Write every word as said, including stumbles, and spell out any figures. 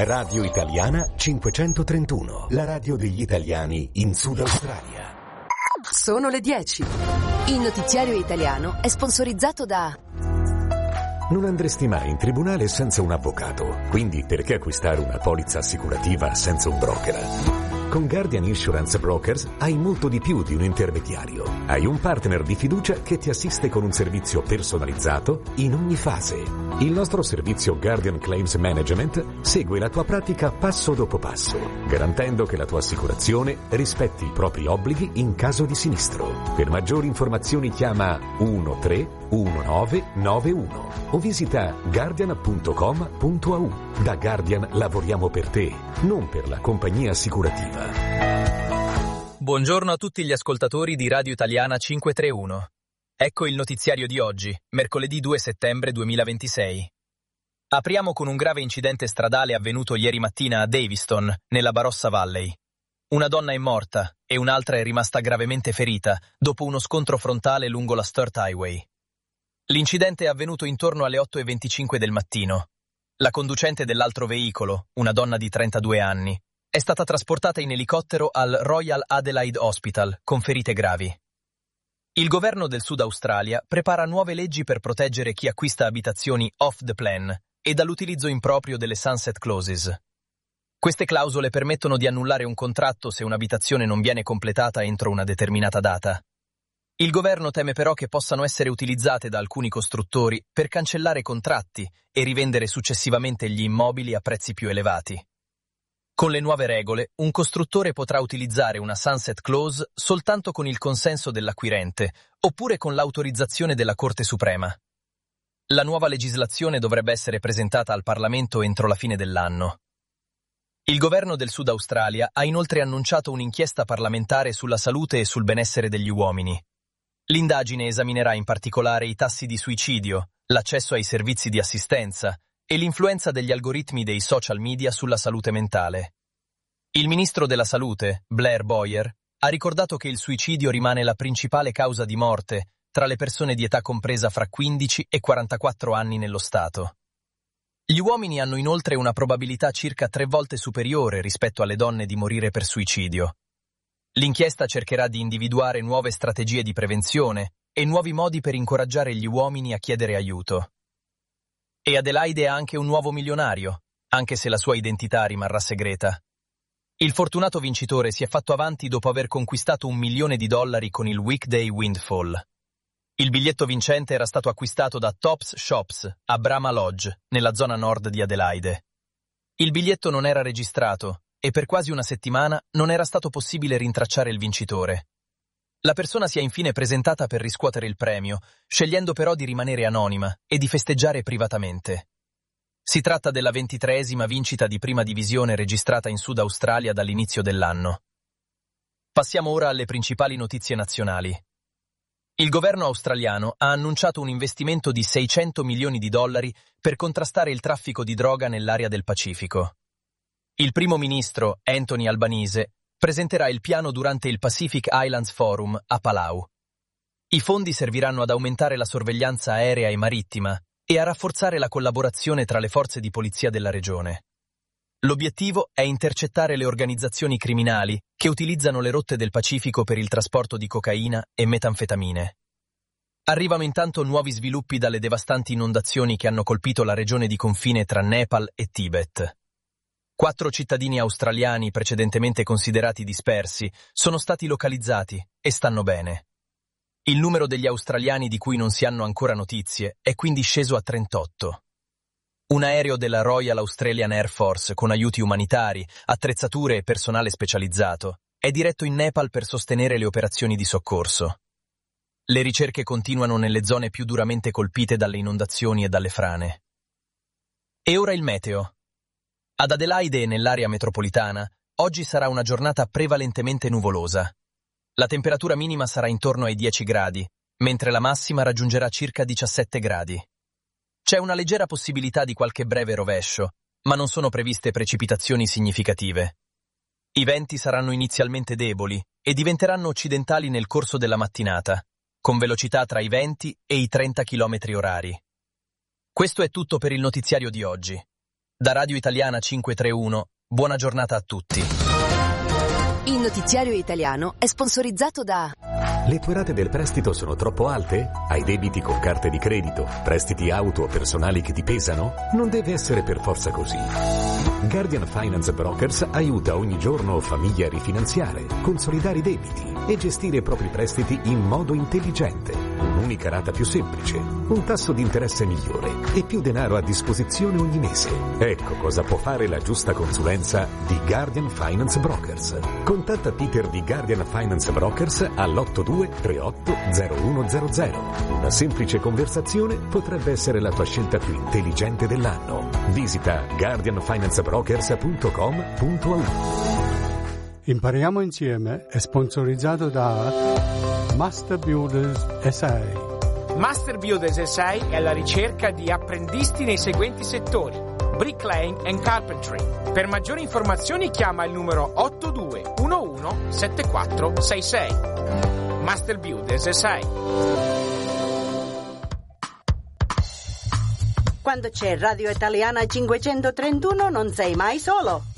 Radio Italiana cinquecentotrentuno, la radio degli italiani in Sud Australia. Sono le dieci. Il notiziario italiano è sponsorizzato da... Non andresti mai in tribunale senza un avvocato, quindi perché acquistare una polizza assicurativa senza un broker? Con Guardian Insurance Brokers hai molto di più di un intermediario. Hai un partner di fiducia che ti assiste con un servizio personalizzato in ogni fase. Il nostro servizio Guardian Claims Management segue la tua pratica passo dopo passo, garantendo che la tua assicurazione rispetti i propri obblighi in caso di sinistro. Per maggiori informazioni chiama uno tre uno nove nove uno o visita guardian punto com punto a u. Da Guardian lavoriamo per te, non per la compagnia assicurativa. Buongiorno a tutti gli ascoltatori di Radio Italiana cinquecentotrentuno. Ecco il notiziario di oggi, mercoledì due settembre duemilaventisei. Apriamo con un grave incidente stradale avvenuto ieri mattina a Daviston, nella Barossa Valley. Una donna è morta e un'altra è rimasta gravemente ferita dopo uno scontro frontale lungo la Sturt Highway. L'incidente è avvenuto intorno alle otto e venticinque del mattino. La conducente dell'altro veicolo, una donna di trentadue anni, è stata trasportata in elicottero al Royal Adelaide Hospital con ferite gravi. Il governo del Sud Australia prepara nuove leggi per proteggere chi acquista abitazioni off the plan e dall'utilizzo improprio delle sunset clauses. Queste clausole permettono di annullare un contratto se un'abitazione non viene completata entro una determinata data. Il governo teme però che possano essere utilizzate da alcuni costruttori per cancellare contratti e rivendere successivamente gli immobili a prezzi più elevati. Con le nuove regole, un costruttore potrà utilizzare una sunset clause soltanto con il consenso dell'acquirente, oppure con l'autorizzazione della Corte Suprema. La nuova legislazione dovrebbe essere presentata al Parlamento entro la fine dell'anno. Il governo del Sud Australia ha inoltre annunciato un'inchiesta parlamentare sulla salute e sul benessere degli uomini. L'indagine esaminerà in particolare i tassi di suicidio, l'accesso ai servizi di assistenza e l'influenza degli algoritmi dei social media sulla salute mentale. Il ministro della Salute, Blair Boyer, ha ricordato che il suicidio rimane la principale causa di morte tra le persone di età compresa fra quindici e quarantaquattro anni nello Stato. Gli uomini hanno inoltre una probabilità circa tre volte superiore rispetto alle donne di morire per suicidio. L'inchiesta cercherà di individuare nuove strategie di prevenzione e nuovi modi per incoraggiare gli uomini a chiedere aiuto. E Adelaide ha anche un nuovo milionario, anche se la sua identità rimarrà segreta. Il fortunato vincitore si è fatto avanti dopo aver conquistato un milione di dollari con il Weekday Windfall. Il biglietto vincente era stato acquistato da Tops Shops a Brahma Lodge, nella zona nord di Adelaide. Il biglietto non era registrato e per quasi una settimana non era stato possibile rintracciare il vincitore. La persona si è infine presentata per riscuotere il premio, scegliendo però di rimanere anonima e di festeggiare privatamente. Si tratta della ventitreesima vincita di prima divisione registrata in Sud Australia dall'inizio dell'anno. Passiamo ora alle principali notizie nazionali. Il governo australiano ha annunciato un investimento di seicento milioni di dollari per contrastare il traffico di droga nell'area del Pacifico. Il primo ministro, Anthony Albanese, presenterà il piano durante il Pacific Islands Forum a Palau. I fondi serviranno ad aumentare la sorveglianza aerea e marittima e a rafforzare la collaborazione tra le forze di polizia della regione. L'obiettivo è intercettare le organizzazioni criminali che utilizzano le rotte del Pacifico per il trasporto di cocaina e metanfetamine. Arrivano intanto nuovi sviluppi dalle devastanti inondazioni che hanno colpito la regione di confine tra Nepal e Tibet. Quattro cittadini australiani precedentemente considerati dispersi sono stati localizzati e stanno bene. Il numero degli australiani di cui non si hanno ancora notizie è quindi sceso a trentotto. Un aereo della Royal Australian Air Force con aiuti umanitari, attrezzature e personale specializzato è diretto in Nepal per sostenere le operazioni di soccorso. Le ricerche continuano nelle zone più duramente colpite dalle inondazioni e dalle frane. E ora il meteo. Ad Adelaide e nell'area metropolitana, oggi sarà una giornata prevalentemente nuvolosa. La temperatura minima sarà intorno ai dieci gradi, mentre la massima raggiungerà circa diciassette gradi. C'è una leggera possibilità di qualche breve rovescio, ma non sono previste precipitazioni significative. I venti saranno inizialmente deboli e diventeranno occidentali nel corso della mattinata, con velocità tra i venti e i trenta chilometri orari. Questo è tutto per il notiziario di oggi. Da Radio Italiana cinquecentotrentuno, buona giornata a tutti. Il notiziario italiano è sponsorizzato da... Le tue rate del prestito sono troppo alte? Hai debiti con carte di credito, prestiti auto o personali che ti pesano? Non deve essere per forza così. Guardian Finance Brokers aiuta ogni giorno famiglie a rifinanziare, consolidare i debiti e gestire i propri prestiti in modo intelligente. Un'unica rata più semplice, un tasso di interesse migliore e più denaro a disposizione ogni mese. Ecco cosa può fare la giusta consulenza di Guardian Finance Brokers. Contatta Peter di Guardian Finance Brokers all'otto due tre otto zero uno zero zero. Una semplice conversazione potrebbe essere la tua scelta più intelligente dell'anno. Visita guardian finance brokers punto com punto a u. Impariamo insieme è sponsorizzato da Master Builders S A. Master Builders S A è alla ricerca di apprendisti nei seguenti settori: bricklaying and carpentry. Per maggiori informazioni chiama il numero otto due uno uno sette quattro sei sei. Master Builders S A. Quando c'è Radio Italiana cinquecentotrentuno non sei mai solo.